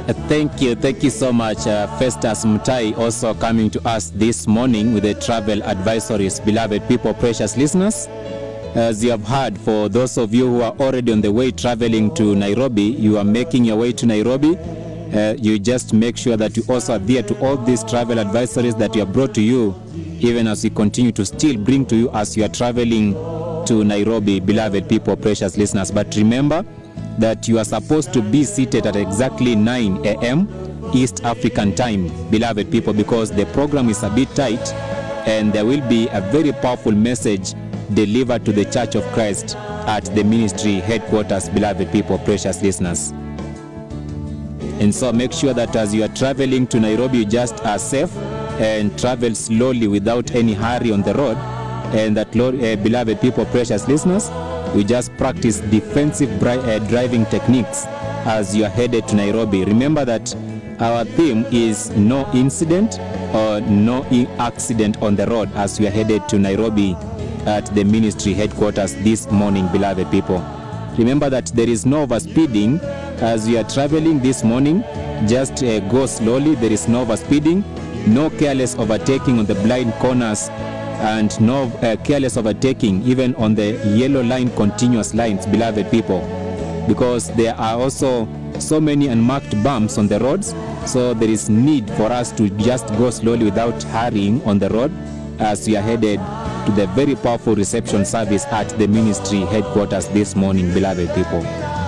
Thank you so much, Festus Mutai, also coming to us this morning with the travel advisories. Beloved people, precious listeners, as you have heard, for those of you who are already on the way traveling to Nairobi, you are making your way to Nairobi, you just make sure that you also adhere to all these travel advisories that we have brought to you, even as we continue to still bring to you as you are traveling to Nairobi, beloved people, precious listeners. But remember that you are supposed to be seated at exactly 9 a.m. East African time, beloved people, because the program is a bit tight and there will be a very powerful message delivered to the Church of Christ at the ministry headquarters, beloved people, precious listeners. And so make sure that as you are traveling to Nairobi, you just are safe and travel slowly without any hurry on the road. And that, Lord, beloved people, precious listeners, we just practice defensive driving techniques as you are headed to Nairobi. Remember that our theme is no incident or no accident on the road as we are headed to Nairobi at the ministry headquarters this morning, beloved people. Remember that there is no overspeeding as we are traveling this morning. Just go slowly. There is no overspeeding, no careless overtaking on the blind corners, and no careless overtaking even on the yellow line continuous lines, beloved people, because there are also so many unmarked bumps on the roads. So there is need for us to just go slowly without hurrying on the road as we are headed to the very powerful reception service at the ministry headquarters this morning, beloved people.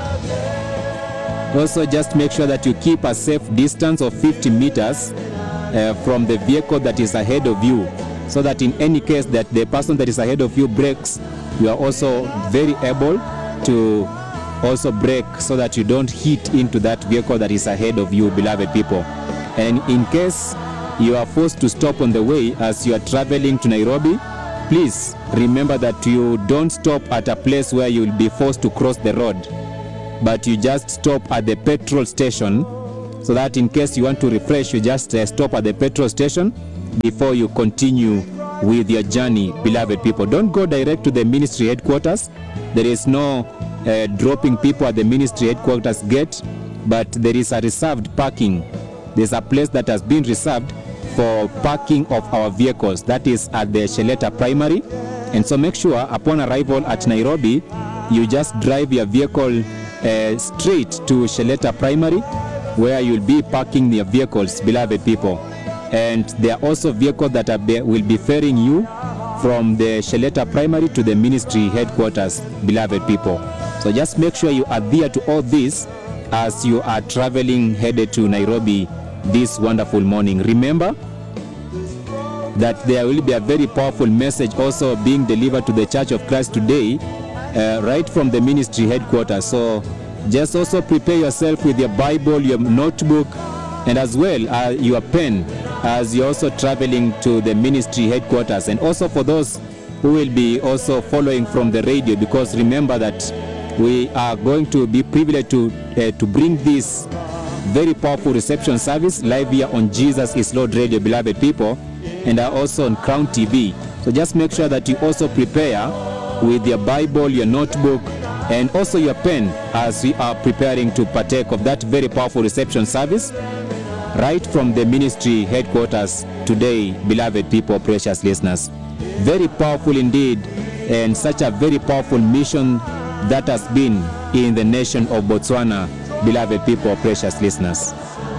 Also, just make sure that you keep a safe distance of 50 meters from the vehicle that is ahead of you, so that in any case that the person that is ahead of you brakes, you are also very able to also brake so that you don't hit into that vehicle that is ahead of you, beloved people. And in case you are forced to stop on the way as you are traveling to Nairobi, please remember that you don't stop at a place where you will be forced to cross the road, but you just stop at the petrol station, so that in case you want to refresh, you just stop at the petrol station before you continue with your journey, beloved people. Don't go direct to the ministry headquarters. There is no dropping people at the ministry headquarters gate, but there is a reserved parking. There's a place that has been reserved for parking of our vehicles. That is at the Sheleta Primary. And so make sure upon arrival at Nairobi, you just drive your vehicle straight to Sheleta Primary, where you'll be parking your vehicles, beloved people. And there are also vehicles that will be ferrying you from the Sheleta Primary to the ministry headquarters, beloved people. So just make sure you adhere to all this as you are traveling headed to Nairobi this wonderful morning. Remember that there will be a very powerful message also being delivered to the Church of Christ today, right from the ministry headquarters. So just also prepare yourself with your Bible, your notebook, and as well your pen as you're also traveling to the ministry headquarters. And also for those who will be also following from the radio, because remember that we are going to be privileged to bring this very powerful reception service live here on Jesus is Lord Radio, beloved people, and are also on Crown TV. So just make sure that you also prepare with your Bible, your notebook, and also your pen as we are preparing to partake of that very powerful reception service right from the ministry headquarters today, beloved people, precious listeners. Very powerful indeed, and such a very powerful mission that has been in the nation of Botswana, beloved people, precious listeners.